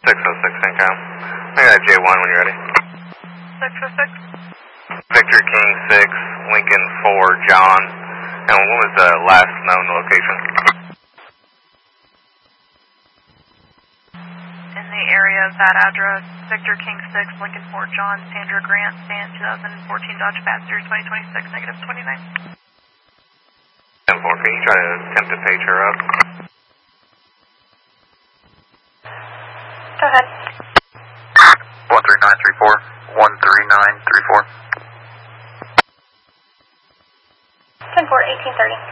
606 income. I got J1 when you're ready. 606. Victor King 6, Lincoln 4, John. And what was the last known location? In the area of that address, Victor King 6, Lincoln 4, John, Sandra Grant, Stan 2014 Dodge Passenger 2026, negative 29. 10-4, can you try to attempt to page her up? Go ahead. 13934, 13934. 10-4, 1830.